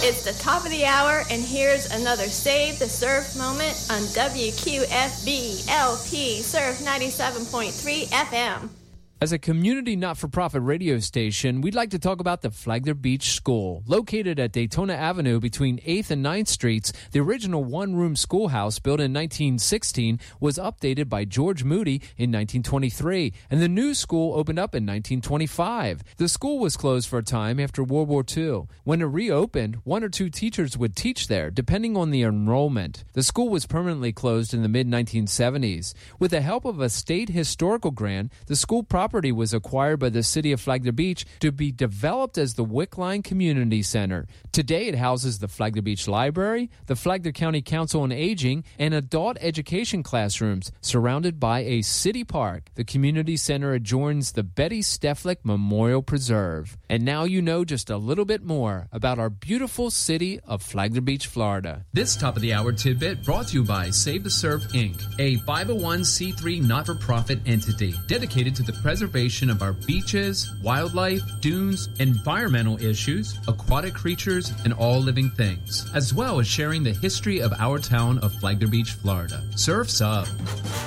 It's the top of the hour, and here's another Save the Surf moment on WQFB LP Surf 97.3 FM. As a community not-for-profit radio station, we'd like to talk about the Flagler Beach School. Located at Daytona Avenue between 8th and 9th Streets, the original one-room schoolhouse built in 1916 was updated by George Moody in 1923, and the new school opened up in 1925. The school was closed for a time after World War II. When it reopened, 1 or 2 teachers would teach there, depending on the enrollment. The school was permanently closed in the mid-1970s. With the help of a state historical grant, the school property was acquired by the city of Flagler Beach to be developed as the Wickline Community Center. Today it houses the Flagler Beach Library, the Flagler County Council on Aging, and adult education classrooms surrounded by a city park. The community center adjoins the Betty Steflik Memorial Preserve. And now you know just a little bit more about our beautiful city of Flagler Beach, Florida. This top of the hour tidbit brought to you by Save the Surf Inc., a 501c3 not-for-profit entity dedicated to the preservation of our beaches, wildlife, dunes, environmental issues, aquatic creatures, and all living things, as well as sharing the history of our town of Flagler Beach, Florida. Surf's up.